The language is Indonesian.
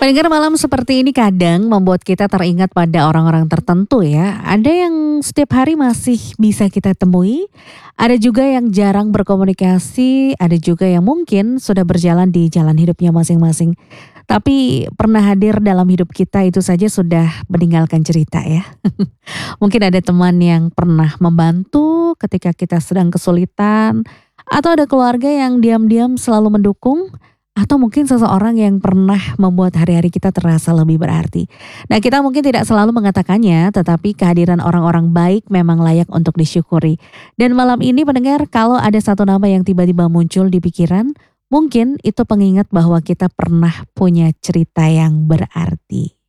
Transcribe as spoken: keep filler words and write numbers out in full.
Pendengar malam seperti ini kadang membuat kita teringat pada orang-orang tertentu ya. Ada yang setiap hari masih bisa kita temui, ada juga yang jarang berkomunikasi, ada juga yang mungkin sudah berjalan di jalan hidupnya masing-masing. Tapi pernah hadir dalam hidup kita itu saja sudah meninggalkan cerita ya. Mungkin ada teman yang pernah membantu ketika kita sedang kesulitan, atau ada keluarga yang diam-diam selalu mendukung, atau mungkin seseorang yang pernah membuat hari-hari kita terasa lebih berarti. Nah, kita mungkin tidak selalu mengatakannya, tetapi kehadiran orang-orang baik memang layak untuk disyukuri. Dan malam ini pendengar, kalau ada satu nama yang tiba-tiba muncul di pikiran, mungkin itu pengingat bahwa kita pernah punya cerita yang berarti.